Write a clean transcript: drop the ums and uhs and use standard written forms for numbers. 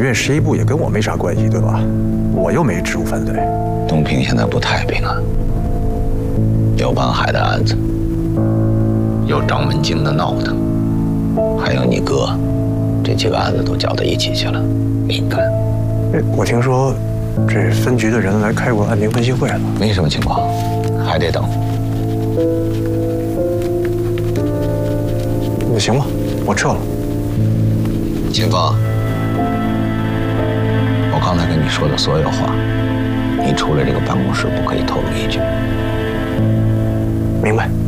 院师一部也跟我没啥关系，对吧？我又没职务犯罪。 东平现在不太平啊，有办海的案子，有张文京的闹腾，还有你哥，这几个案子都搅到一起去了，敏感。 我听说，这分局的人来开过案情分析会了。 没什么情况，还得等。 那行吧，我撤了。 秦风，我刚才跟你说的所有话，你出了这个办公室不可以透露一句。 明白。